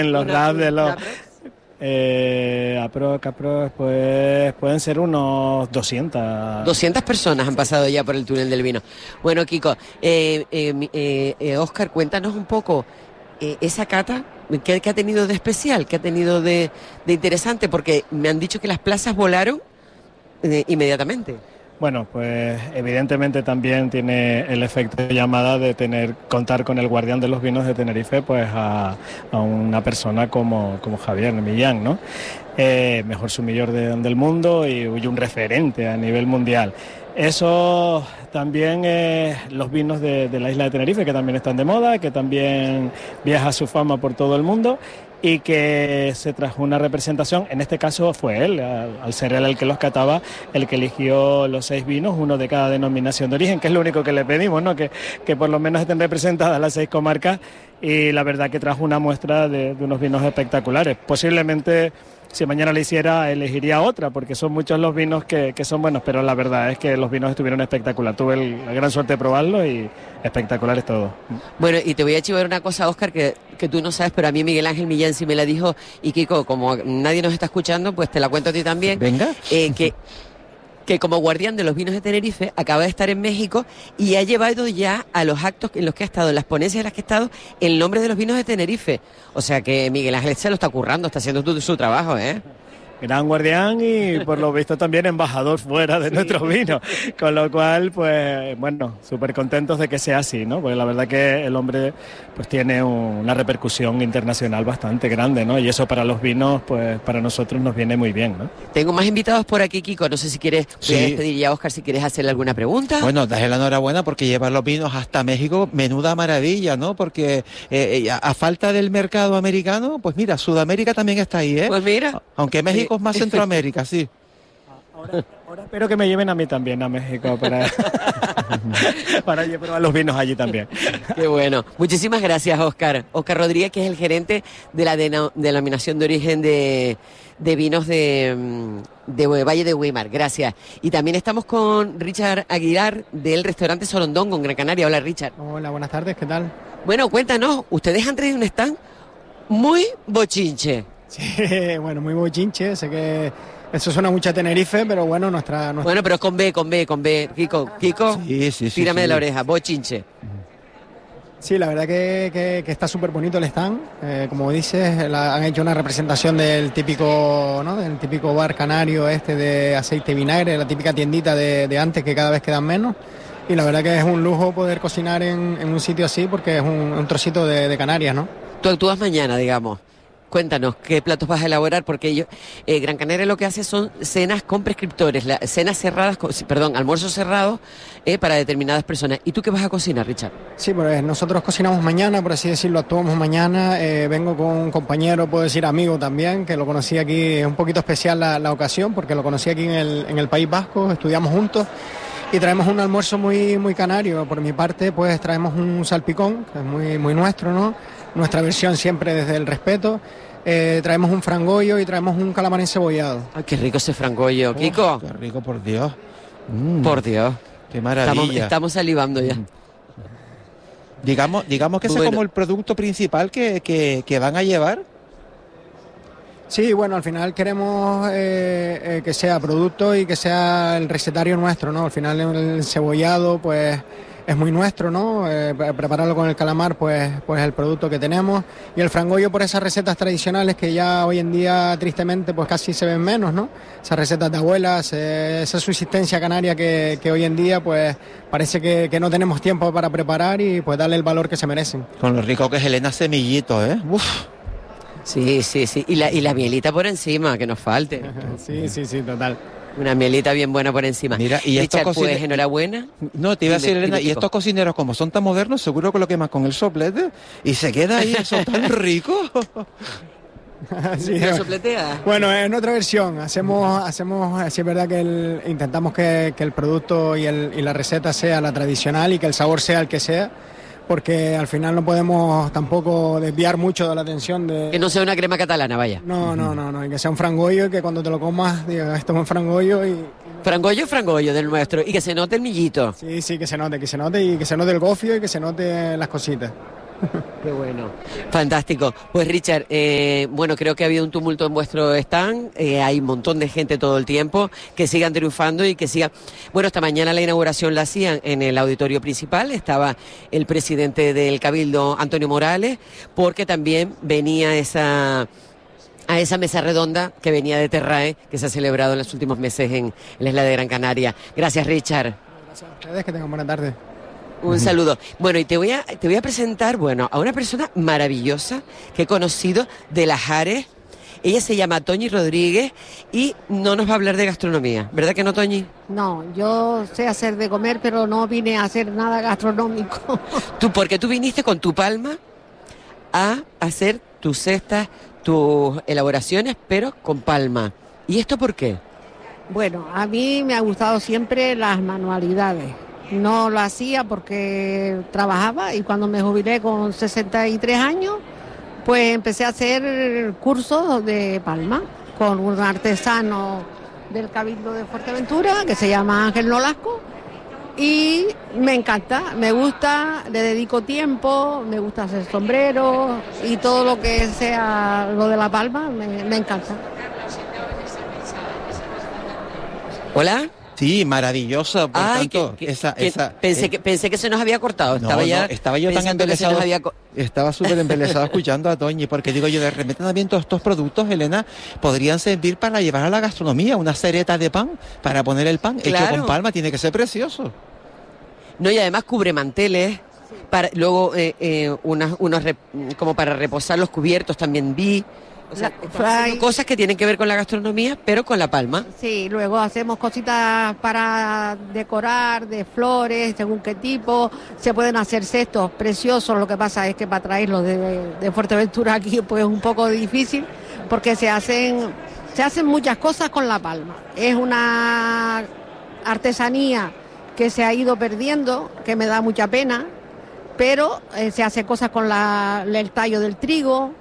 los RAP de los... aprox, pues pueden ser unos 200. 200 personas han pasado ya por el túnel del vino. Bueno, Kiko, Óscar, cuéntanos un poco esa cata, ¿qué ha tenido de especial? ¿Qué ha tenido de interesante? Porque me han dicho que las plazas volaron inmediatamente. Bueno, pues evidentemente también tiene el efecto de llamada de contar con el guardián de los vinos de Tenerife, pues a una persona como Javier Millán, ¿no? Mejor sumiller del mundo y un referente a nivel mundial. Eso también, los vinos de la isla de Tenerife, que también están de moda, que también viaja su fama por todo el mundo, y que se trajo una representación. En este caso fue él, al ser él el que los cataba, el que eligió los 6 vinos, uno de cada denominación de origen, que es lo único que le pedimos, ¿no? Que por lo menos estén representadas las 6 comarcas, y la verdad que trajo una muestra de unos vinos espectaculares. Posiblemente, si mañana le hiciera, elegiría otra, porque son muchos los vinos que son buenos, pero la verdad es que los vinos estuvieron espectaculares. Tuve la gran suerte de probarlos y espectaculares todos. Bueno, y te voy a chivar una cosa, Óscar, que tú no sabes, pero a mí Miguel Ángel Millán sí me la dijo, y Kiko, como nadie nos está escuchando, pues te la cuento a ti también. Venga. Que como guardián de los vinos de Tenerife acaba de estar en México y ha llevado ya a los actos en los que ha estado, en las ponencias en las que ha estado, el nombre de los vinos de Tenerife. O sea que Miguel Ángel se lo está currando, está haciendo su trabajo, ¿eh? Gran guardián y por lo visto también embajador fuera de nuestros vinos, con lo cual, pues bueno, súper contentos de que sea así, ¿no? Porque la verdad que el hombre pues tiene una repercusión internacional bastante grande, ¿no? Y eso para los vinos, pues para nosotros nos viene muy bien, ¿no? Tengo más invitados por aquí, Kiko, no sé si quieres, sí. Voy a despedir ya a Óscar, si quieres hacerle alguna pregunta. Bueno, dale la enhorabuena porque llevar los vinos hasta México, menuda maravilla, ¿no? Porque a falta del mercado americano, pues mira, Sudamérica también está ahí, ¿eh? Pues mira. Aunque México es más Centroamérica, sí. Ahora espero que me lleven a mí también a México para probar los vinos allí también. Qué bueno. Muchísimas gracias, Óscar. Óscar Rodríguez, que es el gerente de la denominación de origen de vinos de Valle de Güímar. Gracias. Y también estamos con Richard Aguilar del restaurante Sorondón en Gran Canaria. Hola, Richard. Hola, buenas tardes, ¿qué tal? Bueno, cuéntanos, ustedes han traído un stand muy bochinche. Sí, bueno, muy bochinche, sé que eso suena mucho a Tenerife, pero bueno, nuestra... Bueno, pero con B, Kiko, sí, tírame de la oreja, bochinche. Sí, la verdad que está súper bonito el stand, como dices, han hecho una representación del típico, ¿no? Del típico bar canario de aceite y vinagre, la típica tiendita de antes que cada vez quedan menos, y la verdad que es un lujo poder cocinar en un sitio así porque es un trocito de Canarias, ¿no? Tú actúas mañana, digamos. Cuéntanos, ¿qué platos vas a elaborar? Porque Gran Canaria lo que hace son cenas con prescriptores, cenas cerradas, almuerzos cerrados para determinadas personas. ¿Y tú qué vas a cocinar, Richard? Sí, pues nosotros cocinamos mañana, por así decirlo, actuamos mañana. Vengo con un compañero, puedo decir amigo también, que lo conocí aquí, es un poquito especial la ocasión, porque lo conocí aquí en el País Vasco, estudiamos juntos. Y traemos un almuerzo muy, muy canario. Por mi parte, pues traemos un salpicón, que es muy, muy nuestro, ¿no? Nuestra versión siempre desde el respeto. Traemos un frangollo y traemos un calamar encebollado. ¡Ay, qué rico ese frangollo! Kiko. Qué rico, por Dios. Por Dios. Qué maravilla. Estamos salivando ya. Digamos que ese es como el producto principal que van a llevar. Sí, bueno, al final queremos que sea producto y que sea el recetario nuestro, ¿no? Al final el cebollado, pues es muy nuestro, ¿no? Prepararlo con el calamar, pues el producto que tenemos. Y el frangollo por esas recetas tradicionales que ya hoy en día, tristemente, pues casi se ven menos, ¿no? Esas recetas de abuelas, esa subsistencia canaria que hoy en día, pues parece que no tenemos tiempo para preparar y pues darle el valor que se merecen. Con lo rico que es Elena Semillito, ¿eh? Uf. Sí. Y la mielita por encima, que nos falte. Sí, total. Una mielita bien buena por encima. Mira, y Richard, estos pues enhorabuena. No, te iba a decir, Elena, y estos cocineros, como son tan modernos, seguro que lo quemas con el soplete y se queda ahí, eso tan rico. Sí, ¿Lo sopletea? Bueno, en otra versión, hacemos sí es verdad que intentamos que el producto y la receta sea la tradicional y que el sabor sea el que sea, porque al final no podemos tampoco desviar mucho de la atención de... Que no sea una crema catalana, vaya. No, y que sea un frangollo y que cuando te lo comas digas, esto es un frangollo y... Frangollo del nuestro, y que se note el millito. Sí, que se note y que se note el gofio y que se note las cositas. Qué bueno. Fantástico. Pues Richard, bueno, creo que ha habido un tumulto en vuestro stand, hay un montón de gente todo el tiempo, que sigan triunfando y que sigan... Bueno, esta mañana la inauguración la hacían en el auditorio principal, estaba el presidente del Cabildo, Antonio Morales, porque también venía a esa mesa redonda que venía de Terrae, que se ha celebrado en los últimos meses en la isla de Gran Canaria. Gracias, Richard. Gracias a ustedes, que tengan buena tarde. Un saludo. Bueno, y te voy a presentar, bueno, a una persona maravillosa que he conocido de Las Ares. Ella se llama Toñi Rodríguez y no nos va a hablar de gastronomía, ¿verdad que no, Toñi? No, yo sé hacer de comer, pero no vine a hacer nada gastronómico. Porque tú viniste con tu palma a hacer tus cestas, tus elaboraciones, pero con palma. ¿Y esto por qué? Bueno, a mí me ha gustado siempre las manualidades. No lo hacía porque trabajaba y cuando me jubilé con 63 años, pues empecé a hacer cursos de palma con un artesano del Cabildo de Fuerteventura que se llama Ángel Nolasco y me encanta, me gusta, le dedico tiempo, me gusta hacer sombreros y todo lo que sea lo de la palma me encanta. ¿Hola? Sí, maravillosa, por Ay, tanto, pensé que se nos había cortado. Estaba yo tan embelesado, estaba súper embelesado escuchando a Toñi, porque digo yo, de repente también todos estos productos, Elena, podrían servir para llevar a la gastronomía, una cereta de pan, para poner el pan hecho con palma, tiene que ser precioso. No, y además cubre manteles, luego como para reposar los cubiertos también vi. O sea, cosas que tienen que ver con la gastronomía, pero con la palma. Sí, luego hacemos cositas para decorar, de flores, según qué tipo. Se pueden hacer cestos preciosos, lo que pasa es que para traerlos de Fuerteventura aquí pues es un poco difícil, porque se hacen muchas cosas con la palma. Es una artesanía que se ha ido perdiendo, que me da mucha pena, pero se hace cosas con el tallo del trigo,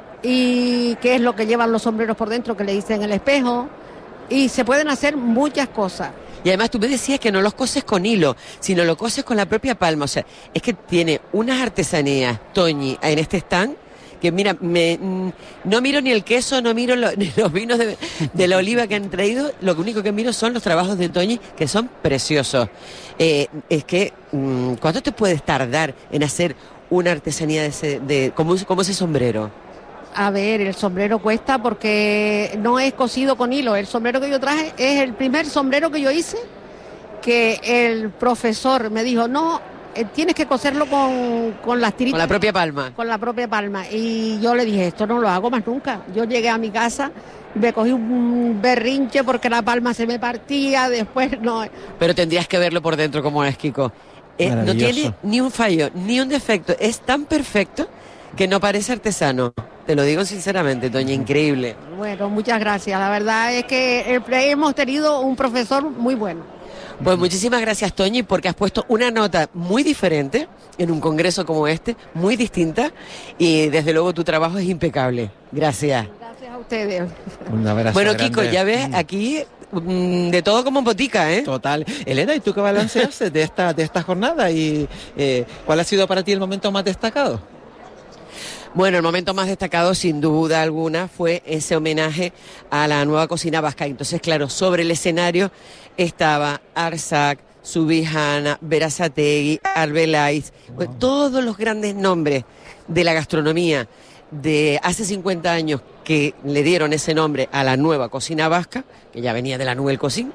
y que es lo que llevan los sombreros por dentro, que le dicen el espejo, y se pueden hacer muchas cosas. Y además tú me decías que no los coses con hilo, sino lo coses con la propia palma. O sea, es que tiene unas artesanías, Toñi, en este stand, que mira, no miro ni el queso, no miro ni los vinos de la oliva que han traído, lo único que miro son los trabajos de Toñi, que son preciosos. Es que, ¿cuánto te puedes tardar en hacer una artesanía como ese sombrero? A ver, el sombrero cuesta porque no es cosido con hilo. El sombrero que yo traje es el primer sombrero que yo hice, que el profesor me dijo, no, tienes que coserlo con las tiritas. Con la propia palma. Con la propia palma. Y yo le dije, esto no lo hago más nunca. Yo llegué a mi casa, me cogí un berrinche porque la palma se me partía, después no. Pero tendrías que verlo por dentro como es, Kiko. No tiene ni un fallo, ni un defecto. Es tan perfecto que no parece artesano. Te lo digo sinceramente, Toña, increíble. Bueno, muchas gracias. La verdad es que hemos tenido un profesor muy bueno. Pues muchísimas gracias, Toñi, porque has puesto una nota muy diferente en un congreso como este, muy distinta, y desde luego tu trabajo es impecable. Gracias. Gracias a ustedes. Un abrazo bueno, grande. Kiko, ya ves, aquí de todo como en botica, ¿eh? Total. Elena, ¿y tú qué balance haces de esta jornada? ¿Y cuál ha sido para ti el momento más destacado? Bueno, el momento más destacado, sin duda alguna, fue ese homenaje a la nueva cocina vasca. Entonces, claro, sobre el escenario estaba Arsac, Subijana, Berasategui, Arbeláez, todos los grandes nombres de la gastronomía de hace 50 años que le dieron ese nombre a la nueva cocina vasca, que ya venía de la Nouvelle Cuisine,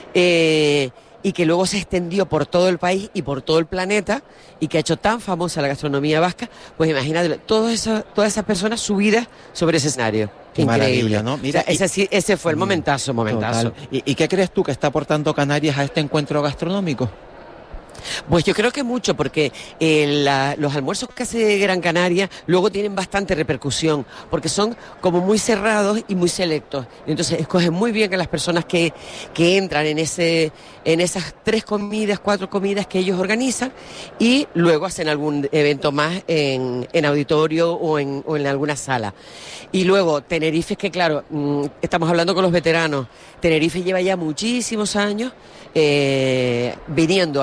y que luego se extendió por todo el país y por todo el planeta, y que ha hecho tan famosa la gastronomía vasca. Pues imagínate, todas esas personas subidas sobre ese escenario. Qué increíble, ¿no? Mira, o sea, ese fue el momentazo. ¿Y qué crees tú que está aportando Canarias a este encuentro gastronómico? Pues yo creo que mucho, porque los almuerzos que hace Gran Canaria luego tienen bastante repercusión, porque son como muy cerrados y muy selectos. Y entonces escogen muy bien a las personas que entran en esas 3 comidas, 4 comidas que ellos organizan, y luego hacen algún evento más en auditorio o en alguna sala. Y luego Tenerife, que claro, estamos hablando con los veteranos, Tenerife lleva ya muchísimos años viniendo a este congreso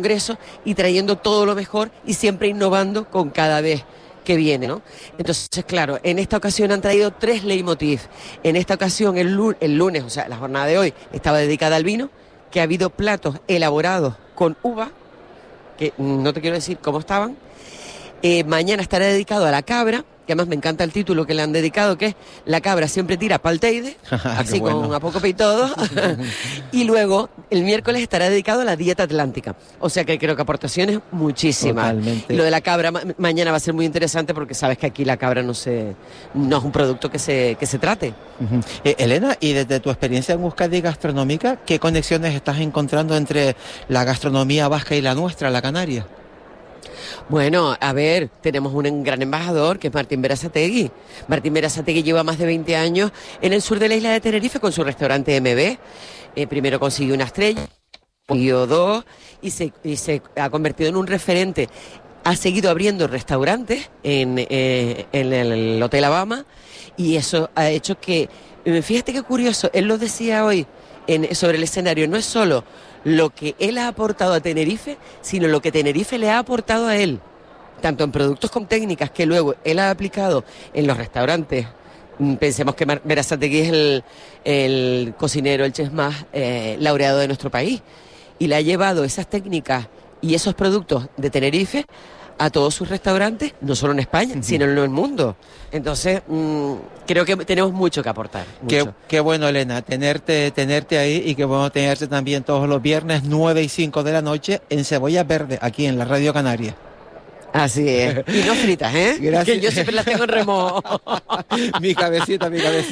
congresos y trayendo todo lo mejor y siempre innovando con cada vez que viene, ¿no? Entonces, claro, en esta ocasión han traído 3 leitmotiv. En esta ocasión, el lunes, o sea, la jornada de hoy, estaba dedicada al vino, que ha habido platos elaborados con uva, que no te quiero decir cómo estaban. Mañana estará dedicado a la cabra, que además me encanta el título que le han dedicado, que es La cabra siempre tira palteide, así bueno. Con apócope y todo. Y luego, el miércoles estará dedicado a la dieta atlántica. O sea que creo que aportaciones muchísimas. Totalmente. Y lo de la cabra mañana va a ser muy interesante porque sabes que aquí la cabra no es un producto que se trate. Elena, y desde tu experiencia en Euskadi gastronómica, ¿qué conexiones estás encontrando entre la gastronomía vasca y la nuestra, la canaria? Bueno, a ver, tenemos un gran embajador que es Martín Berasategui. Martín Berasategui lleva más de 20 años en el sur de la isla de Tenerife con su restaurante MB. Primero consiguió una estrella, consiguió 2 y se ha convertido en un referente. Ha seguido abriendo restaurantes en el Hotel Abama y eso ha hecho que, fíjate qué curioso, él lo decía hoy sobre el escenario, no es solo lo que él ha aportado a Tenerife, sino lo que Tenerife le ha aportado a él, tanto en productos con técnicas que luego él ha aplicado en los restaurantes. Pensemos que Berasategui es el cocinero, el chef más laureado de nuestro país, y le ha llevado esas técnicas y esos productos de Tenerife a todos sus restaurantes, no solo en España, sino en el mundo. Entonces, creo que tenemos mucho que aportar. Qué bueno, Elena, tenerte ahí, y qué bueno tenerte también todos los viernes 9 y 5 de la noche en Cebolla Verde, aquí en la Radio Canaria. Así es. Y no fritas, ¿eh? Gracias. Que yo siempre las tengo en remojo. Mi cabecita.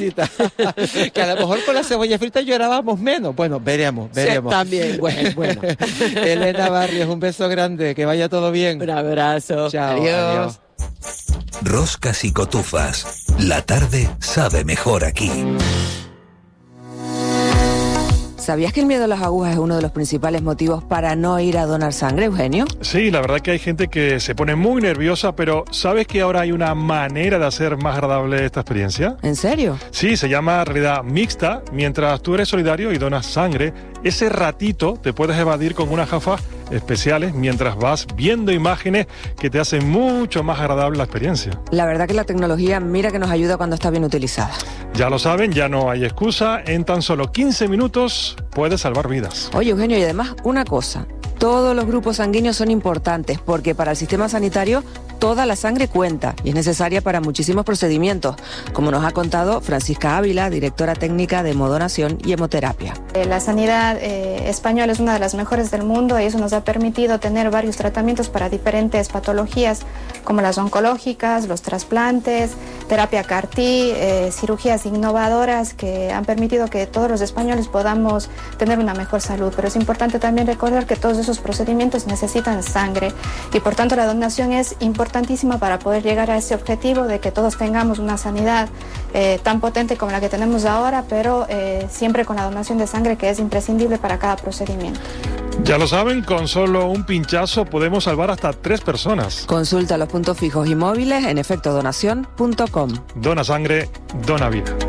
Que a lo mejor con la cebolla frita llorábamos menos. Bueno, veremos. Sí, también, bueno. Elena Barrios, un beso grande, que vaya todo bien. Un abrazo. Chao. Adiós. Roscas y cotufas. La tarde sabe mejor aquí. ¿Sabías que el miedo a las agujas es uno de los principales motivos para no ir a donar sangre, Eugenio? Sí, la verdad que hay gente que se pone muy nerviosa, pero ¿sabes que ahora hay una manera de hacer más agradable esta experiencia? ¿En serio? Sí, se llama realidad mixta. Mientras tú eres solidario y donas sangre, ese ratito te puedes evadir con unas gafas especiales mientras vas viendo imágenes que te hacen mucho más agradable la experiencia. La verdad que la tecnología, mira que nos ayuda cuando está bien utilizada. Ya lo saben, ya no hay excusa. En tan solo 15 minutos puedes salvar vidas. Oye, Eugenio, y además una cosa. Todos los grupos sanguíneos son importantes porque para el sistema sanitario toda la sangre cuenta y es necesaria para muchísimos procedimientos, como nos ha contado Francisca Ávila, directora técnica de Hemodonación y Hemoterapia. La sanidad española es una de las mejores del mundo y eso nos ha permitido tener varios tratamientos para diferentes patologías como las oncológicas, los trasplantes, terapia CAR-T, cirugías innovadoras que han permitido que todos los españoles podamos tener una mejor salud. Pero es importante también recordar que todos esos procedimientos necesitan sangre y por tanto la donación es importantísima para poder llegar a ese objetivo de que todos tengamos una sanidad tan potente como la que tenemos ahora, pero siempre con la donación de sangre que es imprescindible para cada procedimiento. Ya lo saben, con solo un pinchazo podemos salvar hasta 3 personas. Consulta los puntos fijos y móviles en efectodonación.com. Dona sangre, dona vida.